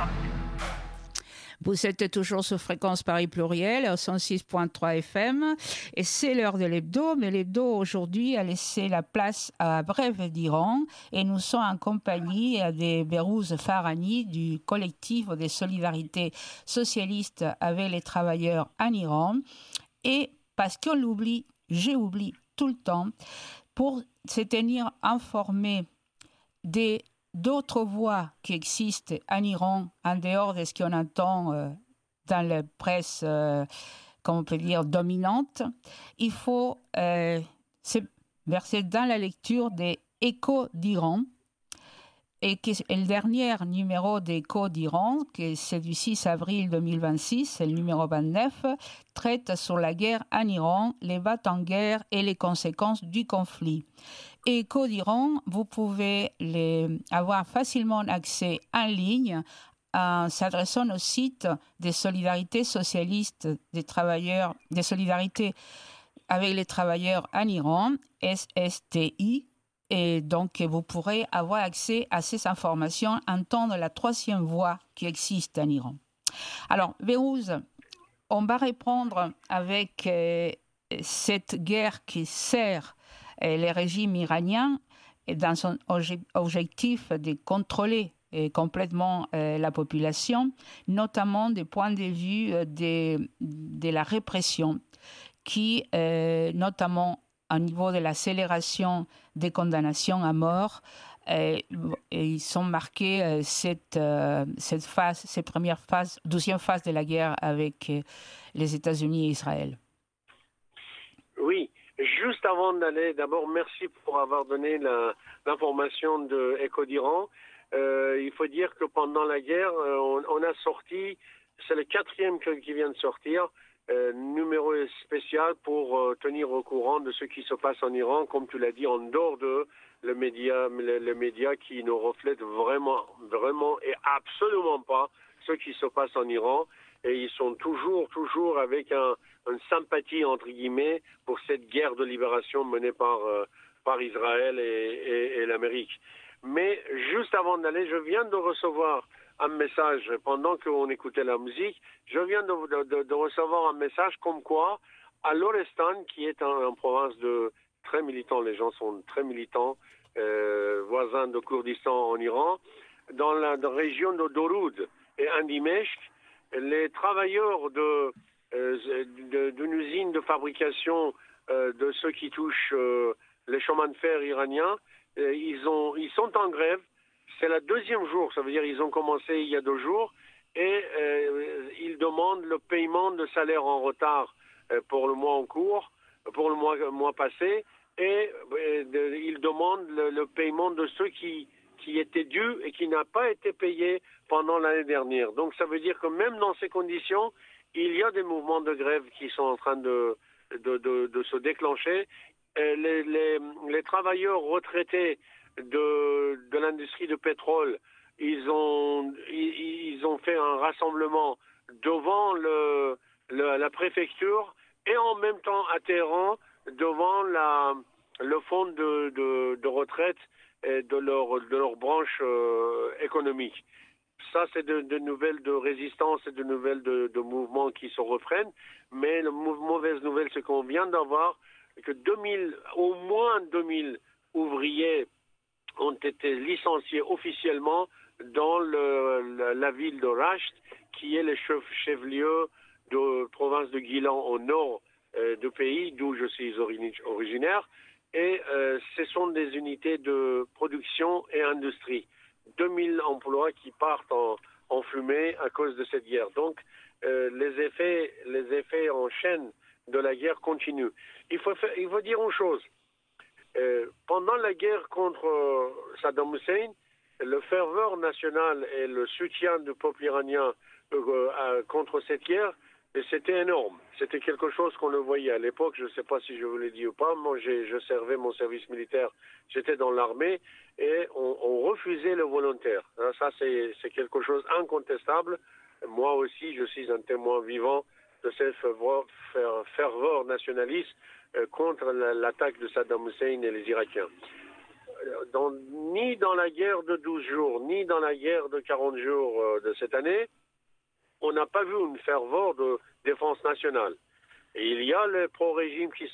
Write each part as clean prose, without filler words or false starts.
Vous êtes toujours sur Fréquence Paris Pluriel, au 106.3 FM, et c'est l'heure de l'hebdo, mais l'hebdo aujourd'hui a laissé la place à Brève d'Iran, et nous sommes en compagnie de Behrouz Farahani du collectif des solidarités socialistes avec les travailleurs en Iran, et parce qu'on l'oublie, j'oublie tout le temps, pour se tenir informé d'autres voix qui existent en Iran, en dehors de ce qu'on entend dans la presse, comme on peut dire, dominante, il faut se verser dans la lecture des Échos d'Iran. Et le dernier numéro d'Échos d'Iran, qui c'est du 6 avril 2026, c'est le numéro 29, traite sur la guerre en Iran, les va-t-en-guerre et les conséquences du conflit. Échos d'Iran, vous pouvez avoir facilement accès en ligne en s'adressant au site des solidarités socialistes des travailleurs, des solidarités avec les travailleurs en Iran, SSTI. Et donc, vous pourrez avoir accès à ces informations, entendre la troisième voix qui existe en Iran. Alors, Behrouz, on va reprendre avec cette guerre qui sert le régime iranien dans son objectif de contrôler complètement la population, notamment du point de vue de la répression, qui, notamment au niveau de l'accélération des condamnations à mort, ils sont marqués cette première phase, deuxième phase de la guerre avec les États-Unis et Israël. Oui, juste avant d'aller, d'abord merci pour avoir donné l'information de Échos d'Iran. Il faut dire que pendant la guerre, on a sorti, c'est le 4e qui vient de sortir, numéro spécial pour tenir au courant de ce qui se passe en Iran, comme tu l'as dit, en dehors de le média qui nous reflète vraiment et absolument pas ce qui se passe en Iran. Et ils sont toujours avec une sympathie, entre guillemets, pour cette guerre de libération menée par Israël et l'Amérique. Mais juste avant d'aller, je viens de recevoir un message, pendant qu'on écoutait la musique, je viens de recevoir un message comme quoi, à Lorestan, qui est une province très militant, les gens sont très militants, voisins de Kurdistan en Iran, dans la région de Doroud et Andimeshk, les travailleurs d'une usine de fabrication de ceux qui touchent les chemins de fer iraniens, ils sont en grève. C'est le 2e jour, ça veut dire qu'ils ont commencé il y a 2 jours, et ils demandent le paiement de salaire en retard pour le mois en cours, pour le mois passé, et ils demandent le paiement de ceux qui étaient dus et qui n'a pas été payé pendant l'année dernière. Donc ça veut dire que même dans ces conditions, il y a des mouvements de grève qui sont en train de se déclencher. Les travailleurs retraités de l'industrie de pétrole, ils ont fait un rassemblement devant la préfecture et en même temps à Téhéran devant le fonds de retraite de leur branche économique. Ça, c'est de nouvelles de résistance et de nouvelles de mouvements qui se reprennent. Mais la mauvaise nouvelle, c'est qu'on vient d'avoir que au moins 2000 ouvriers ont été licenciés officiellement dans la ville de Rasht, qui est le chef-lieu de province de Guilan au nord du pays, d'où je suis originaire. Et ce sont des unités de production et industrie. 2000 emplois qui partent en fumée à cause de cette guerre. Donc, les effets en chaîne de la guerre continuent. Il faut dire une chose. Pendant la guerre contre Saddam Hussein, le ferveur national et le soutien du peuple iranien contre cette guerre, c'était énorme. C'était quelque chose qu'on le voyait à l'époque. Je ne sais pas si je vous l'ai dit ou pas. Moi, je servais mon service militaire. J'étais dans l'armée et on refusait le volontaire. Ça, c'est quelque chose d'incontestable. Moi aussi, je suis un témoin vivant de cette ferveur nationaliste contre l'attaque de Saddam Hussein et les Irakiens. ni dans la guerre de 12 jours, ni dans la guerre de 40 jours de cette année, on n'a pas vu une ferveur de défense nationale. Et il y a les pro-régimes qui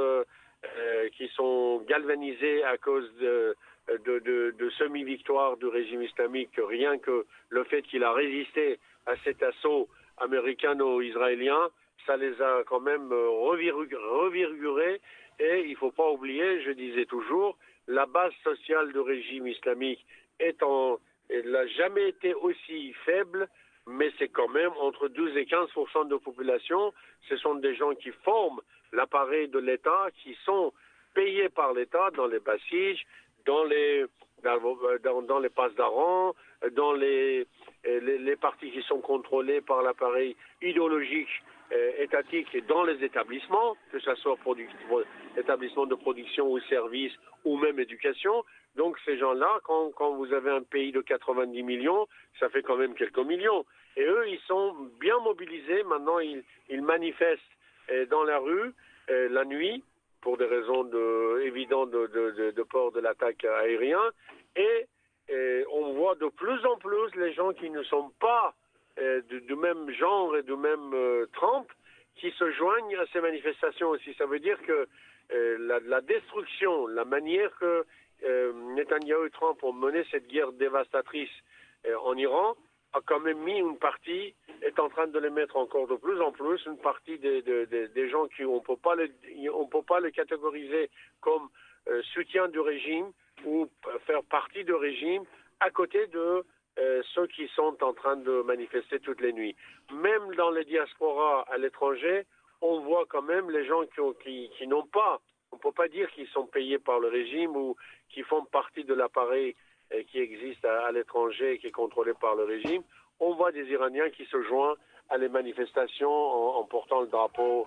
sont galvanisés à cause de semi-victoire du régime islamique, rien que le fait qu'il a résisté à cet assaut américano-israélien, ça les a quand même revigorés. Et il ne faut pas oublier, je disais toujours, la base sociale du régime islamique elle n'a jamais été aussi faible, mais c'est quand même entre 12 et 15% de population. Ce sont des gens qui forment l'appareil de l'État, qui sont payés par l'État dans les bassiges, dans les passes d'Aran, dans les partis qui sont contrôlés par l'appareil idéologique étatique et dans les établissements, que ce soit établissements de production ou services ou même éducation. Donc ces gens-là, quand vous avez un pays de 90 millions, ça fait quand même quelques millions. Et eux, ils sont bien mobilisés. Maintenant, ils manifestent dans la rue la nuit pour des raisons évidentes de peur de l'attaque aérienne. Et on voit de plus en plus les gens qui ne sont pas du même genre et du même trempe qui se joignent à ces manifestations aussi. Ça veut dire que la destruction, la manière que Netanyahou et Trump ont mené cette guerre dévastatrice en Iran a quand même mis une partie, est en train de les mettre encore de plus en plus, une partie des gens qui on peut pas les catégoriser comme soutien du régime ou faire partie du régime à côté de ceux qui sont en train de manifester toutes les nuits. Même dans les diasporas à l'étranger, on voit quand même les gens qui n'ont pas, on ne peut pas dire qu'ils sont payés par le régime ou qui font partie de l'appareil qui existe à l'étranger et qui est contrôlé par le régime. On voit des Iraniens qui se joignent à les manifestations en portant le drapeau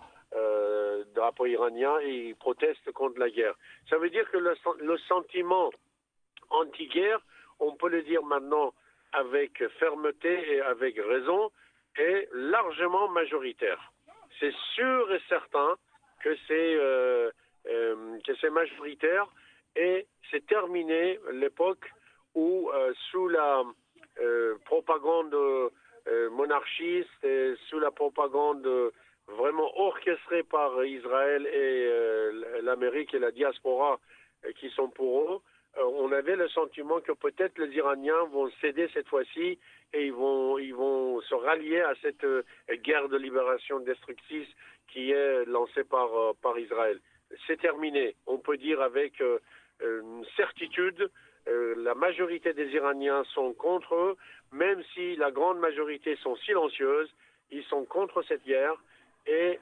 iranien et ils protestent contre la guerre. Ça veut dire que le sentiment anti-guerre, on peut le dire maintenant avec fermeté et avec raison, est largement majoritaire. C'est sûr et certain que c'est majoritaire et c'est terminé l'époque où, sous la propagande monarchiste et sous la propagande vraiment orchestrée par Israël et l'Amérique et la diaspora qui sont pour eux, on avait le sentiment que peut-être les Iraniens vont céder cette fois-ci et ils vont se rallier à cette guerre de libération destructrice qui est lancée par Israël. C'est terminé. On peut dire avec une certitude, la majorité des Iraniens sont contre eux, même si la grande majorité sont silencieuses, ils sont contre cette guerre et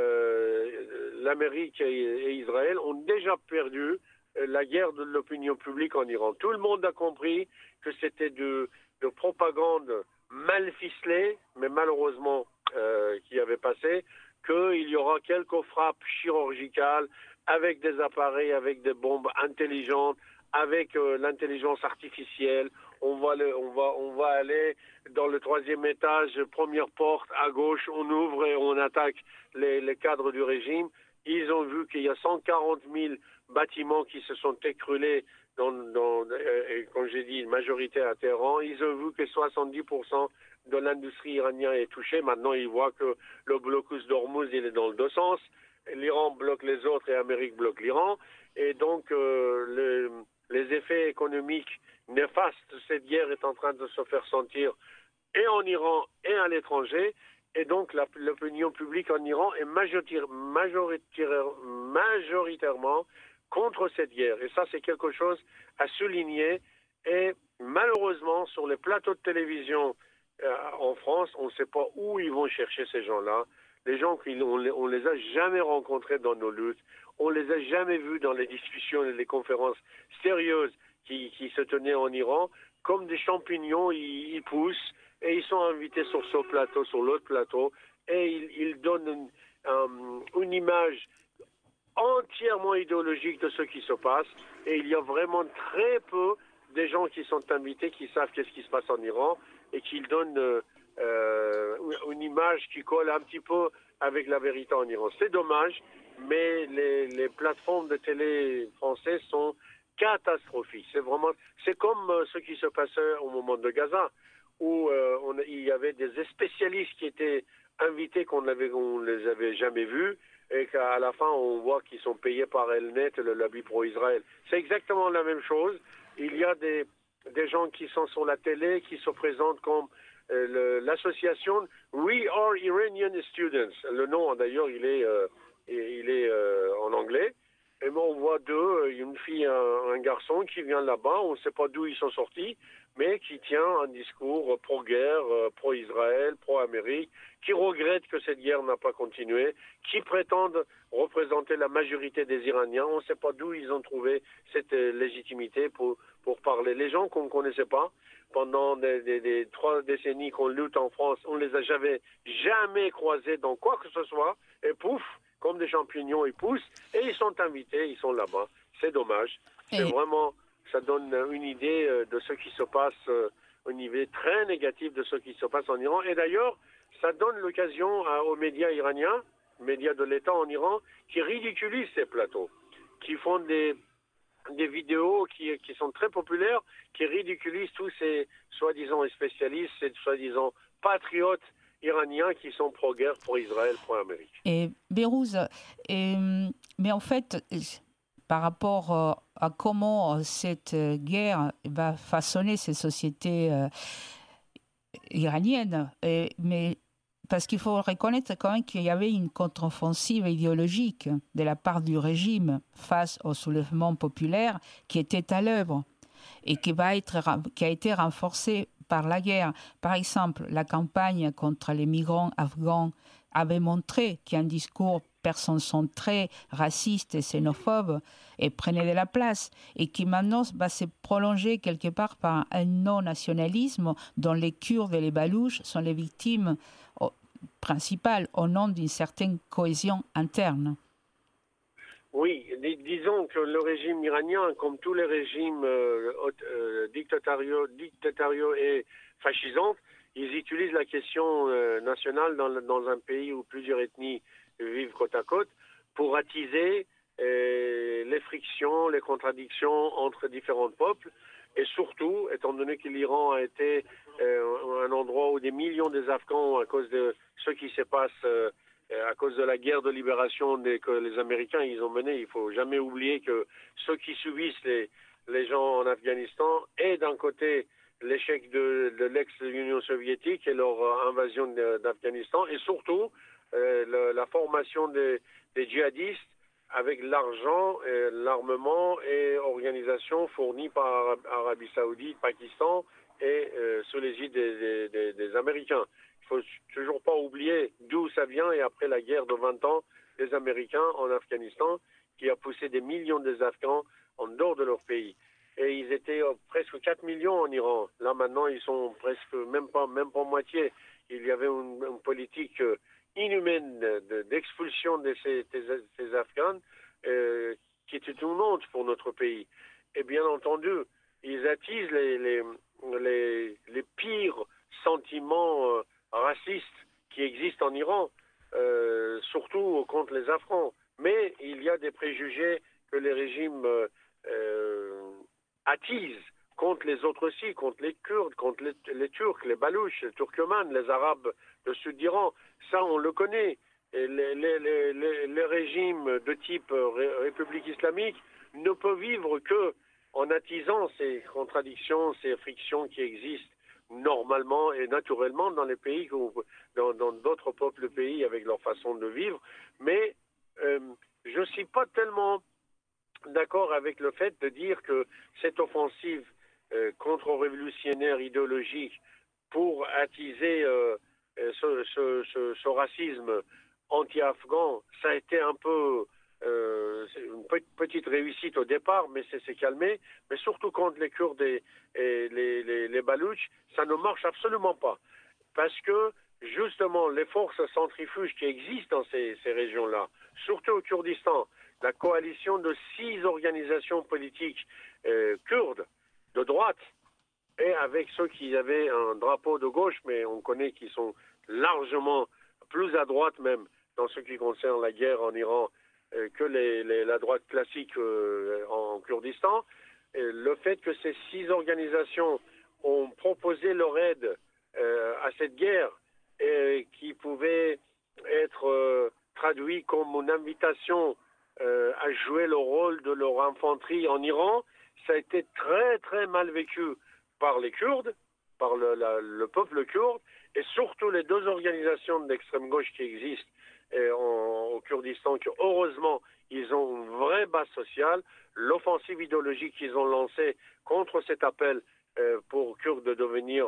l'Amérique et Israël ont déjà perdu la guerre de l'opinion publique en Iran. Tout le monde a compris que c'était de propagande mal ficelée, mais malheureusement qui avait passé, qu'il y aura quelques frappes chirurgicales avec des appareils, avec des bombes intelligentes, avec l'intelligence artificielle. On va aller dans le 3e étage, première porte à gauche, on ouvre et on attaque les cadres du régime. Ils ont vu qu'il y a 140 000 bâtiments qui se sont écroulés et comme j'ai dit, une majorité à Téhéran. Ils ont vu que 70% de l'industrie iranienne est touchée. Maintenant, ils voient que le blocus d'Ormuz, il est dans le deux sens. L'Iran bloque les autres et l'Amérique bloque l'Iran. Et donc, les effets économiques néfastes de cette guerre est en train de se faire sentir et en Iran et à l'étranger. Et donc, l'opinion publique en Iran est majoritairement contre cette guerre. Et ça, c'est quelque chose à souligner. Et malheureusement, sur les plateaux de télévision en France, on ne sait pas où ils vont chercher ces gens-là. Les gens, on les a jamais rencontrés dans nos luttes. On les a jamais vus dans les discussions et les conférences sérieuses qui se tenaient en Iran. Comme des champignons, ils poussent et ils sont invités sur ce plateau, sur l'autre plateau, et ils donnent une image entièrement idéologique de ce qui se passe. Et il y a vraiment très peu des gens qui sont invités, qui savent qu'est-ce qui se passe en Iran et qui donnent une image qui colle un petit peu avec la vérité en Iran. C'est dommage, mais les plateformes de télé françaises sont catastrophique. C'est comme ce qui se passait au moment de Gaza, où il y avait des spécialistes qui étaient invités qu'on les avait jamais vus, et qu'à la fin, on voit qu'ils sont payés par Elnet, le lobby pro-Israël. C'est exactement la même chose. Il y a des gens qui sont sur la télé, qui se présentent comme l'association We Are Iranian Students. Le nom, d'ailleurs, il est en anglais. Et on voit une fille, un garçon qui vient là-bas, on ne sait pas d'où ils sont sortis, mais qui tient un discours pro-guerre, pro-Israël, pro-Amérique, qui regrette que cette guerre n'a pas continué, qui prétendent représenter la majorité des Iraniens. On ne sait pas d'où ils ont trouvé cette légitimité pour parler. Les gens qu'on ne connaissait pas, pendant des 3 décennies qu'on lutte en France, on ne les a jamais croisés dans quoi que ce soit, et pouf, comme des champignons, ils poussent, et ils sont invités, ils sont là-bas. C'est dommage. C'est vraiment, ça donne une idée de ce qui se passe au niveau très négatif de ce qui se passe en Iran. Et d'ailleurs, ça donne l'occasion aux médias iraniens, médias de l'État en Iran, qui ridiculisent ces plateaux, qui font des vidéos qui sont très populaires, qui ridiculisent tous ces soi-disant spécialistes, ces soi-disant patriotes iraniens qui sont pro-guerre, pro-Israël, pro-Amérique. Et Bérouz, mais en fait, par rapport à comment cette guerre va façonner ces sociétés iraniennes, mais parce qu'il faut reconnaître quand même qu'il y avait une contre-offensive idéologique de la part du régime face au soulèvement populaire qui était à l'œuvre et qui a été renforcée par la guerre. Par exemple, la campagne contre les migrants afghans avait montré qu'un discours personne-centré, raciste et xénophobe et prenait de la place et qui maintenant va se prolonger quelque part par un non-nationalisme dont les Kurdes et les Balouches sont les victimes principales au nom d'une certaine cohésion interne. Oui, disons que le régime iranien, comme tous les régimes dictatoriaux et fascisants, ils utilisent la question nationale dans un pays où plusieurs ethnies vivent côte à côte pour attiser les frictions, les contradictions entre différents peuples. Et surtout, étant donné que l'Iran a été un endroit où des millions des Afghans, à cause de ce qui se passe, à cause de la guerre de libération que les Américains ils ont menée, il ne faut jamais oublier que ceux qui subissent les gens en Afghanistan et d'un côté l'échec de l'ex-Union soviétique et leur invasion d'Afghanistan, et surtout la formation des djihadistes avec l'argent, l'armement et organisation fournies par Arabie Saoudite, Pakistan et sous l'égide des Américains. Il ne faut toujours pas oublier d'où ça vient, et après la guerre de 20 ans des Américains en Afghanistan qui a poussé des millions des Afghans en dehors de leur pays. Et ils étaient presque 4 millions en Iran. Là maintenant ils sont presque même pas moitié. Il y avait une politique inhumaine d'expulsion de ces Afghans qui était une honte pour notre pays. Et bien entendu, ils attisent les pires sentiments racistes qui existent en Iran, surtout contre les Afghans. Mais il y a des préjugés que les régimes attisent contre les autres aussi, contre les Kurdes, contre les Turcs, les Balouches, les Turkmènes, les Arabes du sud d'Iran. Ça, on le connaît. Et les régimes de type République islamique ne peuvent vivre que en attisant ces contradictions, ces frictions qui existent normalement et naturellement dans les pays, dans d'autres peuples pays avec leur façon de vivre. Mais je ne suis pas tellement d'accord avec le fait de dire que cette offensive contre-révolutionnaire idéologique pour attiser ce racisme anti-afghan, ça a été un peu une petite réussite au départ, mais c'est calmé. Mais surtout contre les Kurdes et les Balouches, ça ne marche absolument pas. Parce que, justement, les forces centrifuges qui existent dans ces régions-là, surtout au Kurdistan, la coalition de 6 organisations politiques kurdes de droite, et avec ceux qui avaient un drapeau de gauche, mais on connaît qu'ils sont largement plus à droite même dans ce qui concerne la guerre en Iran que la droite classique en Kurdistan. le fait que ces 6 organisations ont proposé leur aide à cette guerre, qui pouvait être traduit comme une invitation à jouer le rôle de leur infanterie en Iran, ça a été très très mal vécu par les Kurdes, par le peuple kurde, et surtout les 2 organisations d'extrême gauche qui existent au Kurdistan, que heureusement ils ont une vraie base sociale. L'offensive idéologique qu'ils ont lancée contre cet appel pour Kurdes de devenir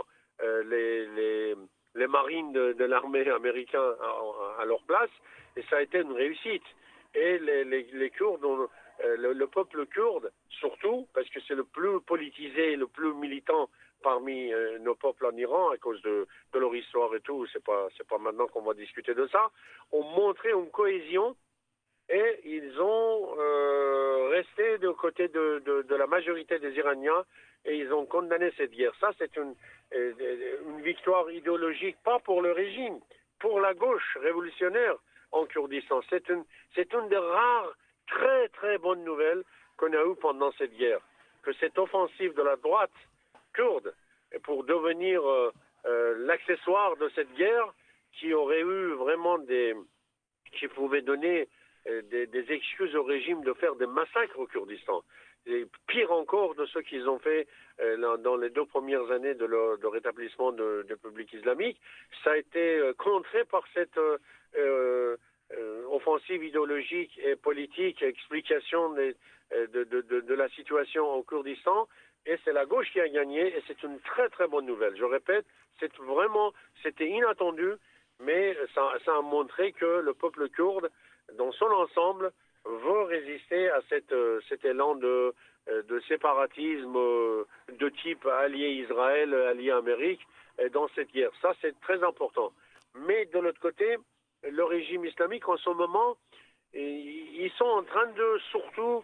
les marines de l'armée américaine à leur place, et ça a été une réussite. Et les Kurdes, le peuple kurde, surtout, parce que c'est le plus politisé, le plus militant parmi nos peuples en Iran, à cause de leur histoire et tout, c'est pas maintenant qu'on va discuter de ça, ont montré une cohésion, et ils ont resté de côté de la majorité des Iraniens, et ils ont condamné cette guerre. Ça, c'est une victoire idéologique, pas pour le régime, pour la gauche révolutionnaire en Kurdistan. C'est une des rares très très bonnes nouvelles qu'on a eues pendant cette guerre, que cette offensive de la droite kurde pour devenir l'accessoire de cette guerre, qui aurait eu vraiment qui pouvait donner des excuses au régime de faire des massacres au Kurdistan. Et pire encore de ce qu'ils ont fait dans les 2 premières années de rétablissement de République islamique. Ça a été contré par cette offensive idéologique et politique, explication de la situation au Kurdistan, et c'est la gauche qui a gagné, et c'est une très très bonne nouvelle. Je répète, c'était inattendu, mais ça a montré que le peuple kurde, dans son ensemble, veut résister à cet élan de séparatisme de type allié Israël, allié Amérique, dans cette guerre. Ça, c'est très important. Mais de l'autre côté, le régime islamique, en ce moment, ils sont en train de surtout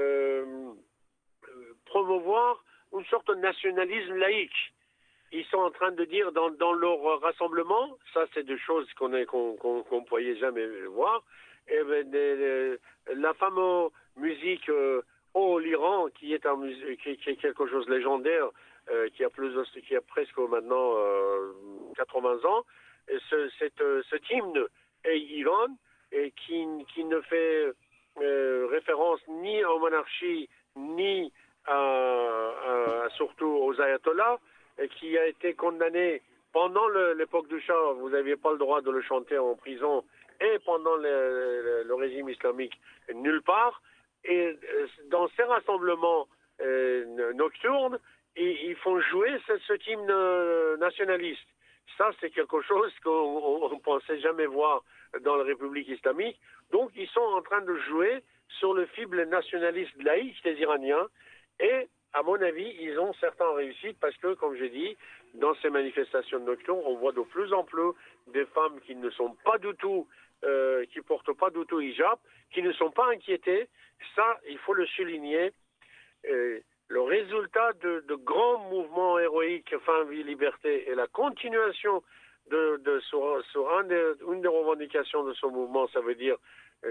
promouvoir une sorte de nationalisme laïque. Ils sont en train de dire dans leur rassemblement, ça c'est des choses qu'on ne pouvait jamais voir, et la fameuse musique Oh l'Iran, qui est quelque chose de légendaire, qui a presque maintenant 80 ans, et cet hymne est Iran, et qui ne fait référence ni aux monarchies ni surtout aux ayatollahs, et qui a été condamné pendant l'époque du Shah. Vous n'aviez pas le droit de le chanter en prison, et pendant le régime islamique, nulle part. Et dans ces rassemblements nocturnes, ils font jouer ce hymne nationaliste. Ça, c'est quelque chose qu'on ne pensait jamais voir dans la République islamique. Donc, ils sont en train de jouer sur le fibre nationaliste laïque des Iraniens. Et, à mon avis, ils ont certaines réussites parce que, comme j'ai dit, dans ces manifestations nocturnes, on voit de plus en plus des femmes qui ne sont pas du tout, qui portent pas du tout hijab, qui ne sont pas inquiétées. Ça, il faut le souligner. Le résultat de grands mouvements héroïques, fin, vie, liberté, et la continuation sur une des revendications de ce mouvement, ça veut dire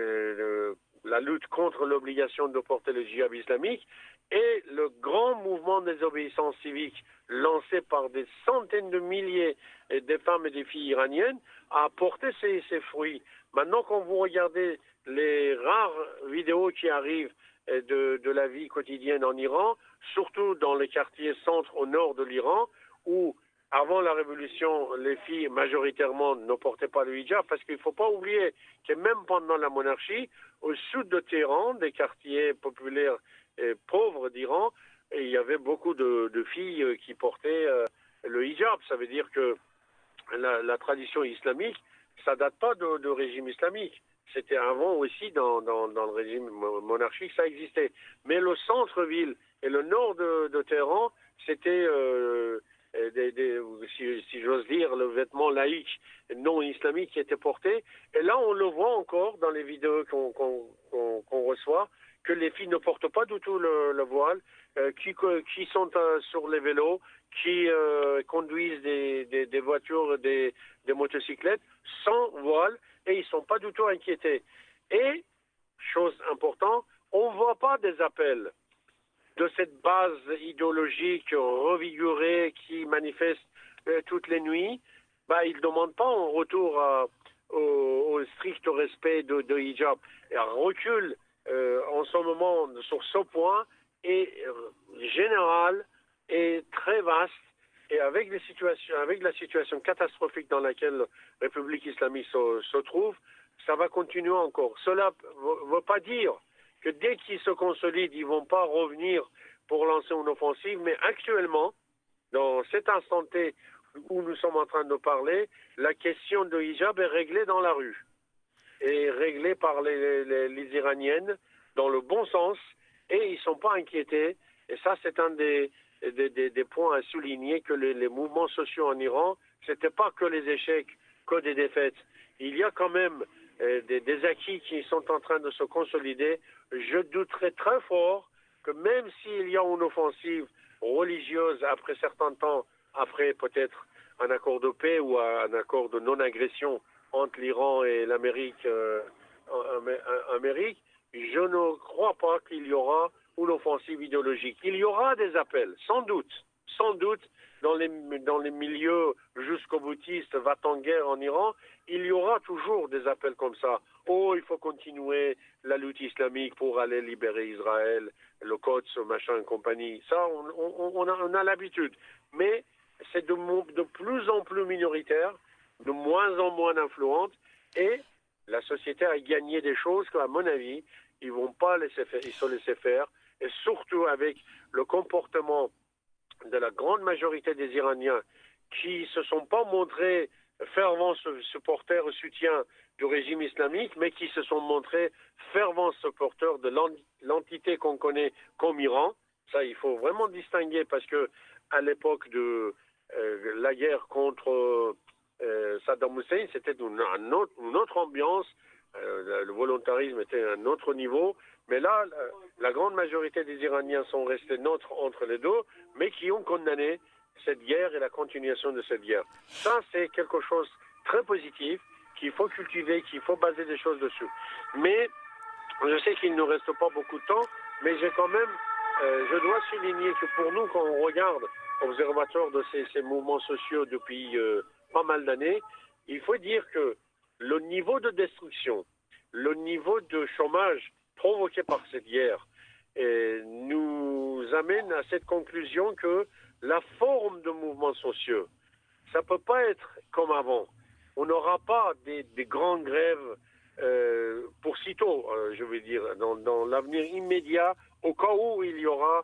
la lutte contre l'obligation de porter le djihad islamique, et le grand mouvement des obéissances civiques lancé par des centaines de milliers de femmes et de filles iraniennes a apporté ses fruits. Maintenant, quand vous regardez les rares vidéos qui arrivent de la vie quotidienne en Iran, surtout dans les quartiers centres au nord de l'Iran, où avant la révolution, les filles majoritairement ne portaient pas le hijab, parce qu'il ne faut pas oublier que même pendant la monarchie, au sud de Téhéran, des quartiers populaires et pauvres d'Iran, il y avait beaucoup de filles qui portaient le hijab. Ça veut dire que la tradition islamique, ça date pas de régime islamique. C'était avant aussi dans le régime monarchique, ça existait. Mais le centre-ville et le nord de Téhéran, c'était, si j'ose dire, le vêtement laïque non islamique qui était porté. Et là, on le voit encore dans les vidéos qu'on reçoit, que les filles ne portent pas du tout le voile, qui sont sur les vélos, qui conduisent des voitures, des motocyclettes sans voile, et ils ne sont pas du tout inquiétés. Et, chose importante, on ne voit pas des appels de cette base idéologique revigorée qui manifeste toutes les nuits, ils ne demandent pas en retour au strict respect de hijab. Et un recul en ce moment sur ce point est général et très vaste. Et avec la situation catastrophique dans laquelle la République islamique se trouve, ça va continuer encore. Cela ne veut pas dire que dès qu'ils se consolident, ils ne vont pas revenir pour lancer une offensive, mais actuellement, dans cet instant T où nous sommes en train de parler, la question de hijab est réglée dans la rue, et réglée par les Iraniennes dans le bon sens, et ils ne sont pas inquiétés. Et ça, c'est un des points à souligner, que les mouvements sociaux en Iran, ce n'était pas que les échecs, que des défaites. Il y a quand même des acquis qui sont en train de se consolider. Je douterais très fort que même s'il y a une offensive religieuse après certains temps, après peut-être un accord de paix ou un accord de non-agression entre l'Iran et l'Amérique, je ne crois pas qu'il y aura une offensive idéologique. Il y aura des appels, sans doute, dans les milieux jusqu'au boutiste, va-t-en-guerre en Iran, il y aura toujours des appels comme ça. Oh, il faut continuer la lutte islamique pour aller libérer Israël, le Quds, machin, compagnie. Ça, on a l'habitude. Mais c'est de plus en plus minoritaire, de moins en moins influente, et la société a gagné des choses qu'à mon avis, ils ne vont pas se laisser faire, et surtout avec le comportement de la grande majorité des Iraniens qui ne se sont pas montrés fervents supporters et soutiens du régime islamique, mais qui se sont montrés fervents supporters de l'entité qu'on connaît comme Iran. Ça, il faut vraiment distinguer, parce que à l'époque de la guerre contre Saddam Hussein, c'était une autre ambiance, le volontarisme était à un autre niveau, mais là, la grande majorité des Iraniens sont restés neutres entre les deux, mais qui ont condamné cette guerre et la continuation de cette guerre. Ça, c'est quelque chose de très positif, qu'il faut cultiver, qu'il faut baser des choses dessus. Mais je sais qu'il ne nous reste pas beaucoup de temps, mais j'ai quand même, je dois souligner que pour nous, quand on regarde observateurs de ces mouvements sociaux depuis pas mal d'années, il faut dire que le niveau de destruction, le niveau de chômage provoqué par cette guerre nous amène à cette conclusion que la forme de mouvements sociaux, ça ne peut pas être comme avant. On n'aura pas des grandes grèves pour sitôt, je veux dire, dans l'avenir immédiat, au cas où il y aura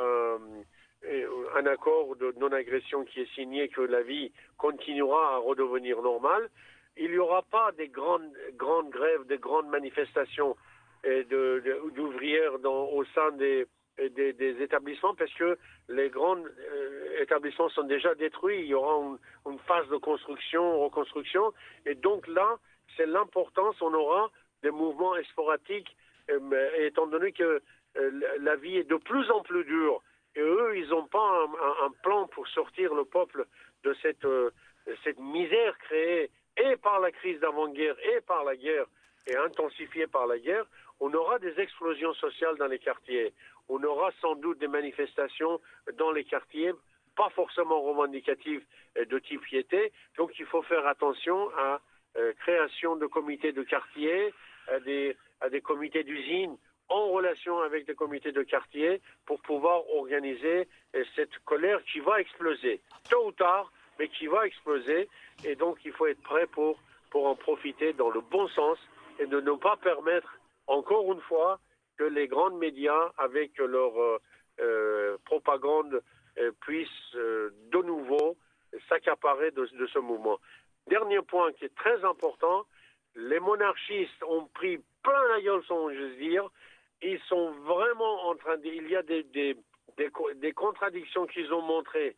un accord de non-agression qui est signé, que la vie continuera à redevenir normale. Il n'y aura pas des grandes grèves, des grandes manifestations d'ouvrières au sein des établissements, parce que les grands établissements sont déjà détruits. Il y aura une phase de reconstruction, et donc là, c'est l'importance, on aura des mouvements sporadiques, étant donné que la vie est de plus en plus dure, et eux, ils n'ont pas un plan pour sortir le peuple de cette misère créée et par la crise d'avant-guerre et par la guerre, et intensifiée par la guerre. On aura des explosions sociales dans les quartiers. On aura sans doute des manifestations dans les quartiers, pas forcément revendicatives de type piété. Donc il faut faire attention à création de comités de quartier, à des comités d'usine, en relation avec des comités de quartier, pour pouvoir organiser cette colère qui va exploser, tôt ou tard, mais qui va exploser. Et donc il faut être prêt pour en profiter dans le bon sens, et de ne pas permettre, encore une fois, que les grands médias, avec leur propagande, puissent de nouveau s'accaparer de ce mouvement. Dernier point qui est très important, les monarchistes ont pris plein la gueule, si on j'ose dire. Ils sont vraiment en train il y a des contradictions qu'ils ont montrées.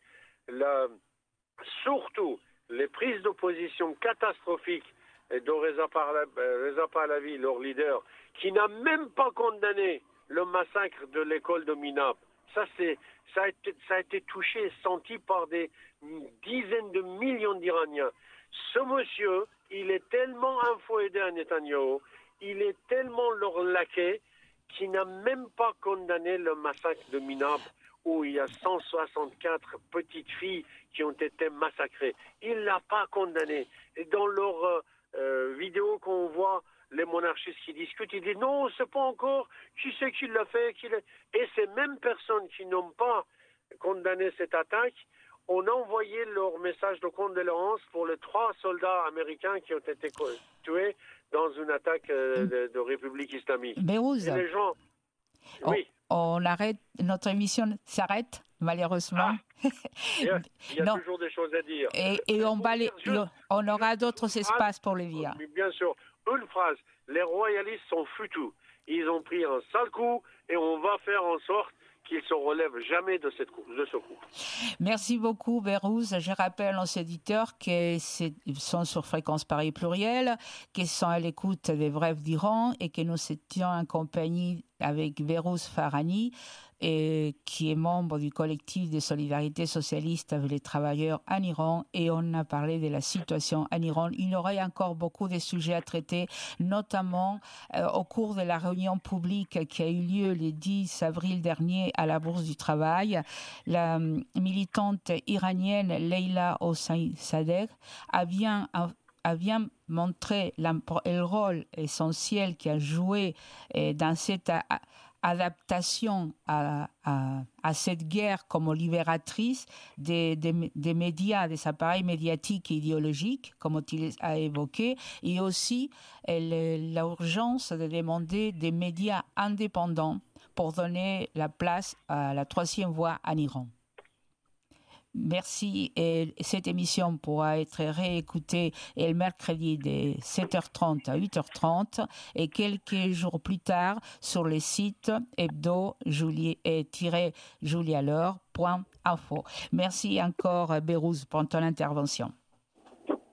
Surtout les prises de position catastrophiques de Reza Pahlavi, leur leader, qui n'a même pas condamné le massacre de l'école de Minab. Ça a été touché, senti par des dizaines de millions d'Iraniens. Ce monsieur, il est tellement info-aidé à Netanyahou, il est tellement leur laquais, qui n'a même pas condamné le massacre de Minab, où il y a 164 petites filles qui ont été massacrées. Il l'a pas condamné. Et dans leur vidéo qu'on voit, les monarchistes qui discutent, ils disent non, c'est pas encore, qui c'est qui l'a fait, Et ces mêmes personnes qui n'ont pas condamné cette attaque ont envoyé leur message de condoléances pour les 3 soldats américains qui ont été tués dans une attaque de République islamique. Bérouz, les gens... Oui. On arrête, notre émission s'arrête, malheureusement. Il y a toujours des choses à dire. Et on aura d'autres espaces pour les dire. Bien sûr. Une phrase, les royalistes sont foutus. Ils ont pris un sale coup et on va faire en sorte qu'ils ne se relèvent jamais de ce coup. Merci beaucoup, Bérouz. Je rappelle aux éditeurs qu'ils sont sur Fréquence Paris Pluriel, qu'ils sont à l'écoute des Brèves d'Iran et que nous étions en compagnie avec Bérouz Farhani, qui est membre du collectif de solidarité socialiste avec les travailleurs en Iran, et on a parlé de la situation en Iran. Il y aurait encore beaucoup de sujets à traiter, notamment au cours de la réunion publique qui a eu lieu le 10 avril dernier à la Bourse du Travail. La militante iranienne Leila Hossein-Sadegh a bien montré le rôle essentiel qu'elle a joué dans cette adaptation à cette guerre comme libératrice des médias, des appareils médiatiques et idéologiques, comme il a évoqué, et aussi l'urgence de demander des médias indépendants pour donner la place à la troisième voie en Iran. Merci. Et cette émission pourra être réécoutée le mercredi de 7h30 à 8h30 et quelques jours plus tard sur le site hebdo-julialeur.info. Merci encore, Bérouz, pour ton intervention.